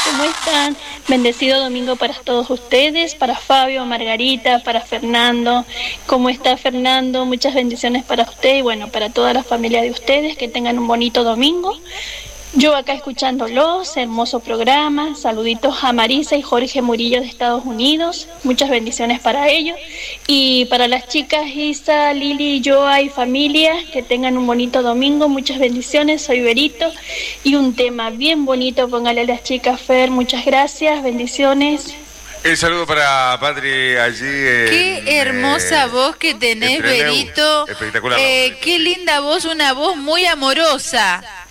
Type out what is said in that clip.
¿cómo están? Bendecido domingo para todos ustedes, para Fabio, Margarita, para Fernando. ¿Cómo está Fernando? Muchas bendiciones para usted y bueno, para toda la familia de ustedes, que tengan un bonito domingo. Yo acá escuchándolos, hermoso programa, saluditos a Marisa y Jorge Murillo de Estados Unidos, muchas bendiciones para ellos, y para las chicas Isa, Lili, Joa y familia, que tengan un bonito domingo, muchas bendiciones, soy Berito, y un tema bien bonito, póngale a las chicas Fer, muchas gracias, bendiciones. El saludo para Patri allí. Qué hermosa voz que tenés, Berito. Espectacular. Qué linda voz, una voz muy amorosa.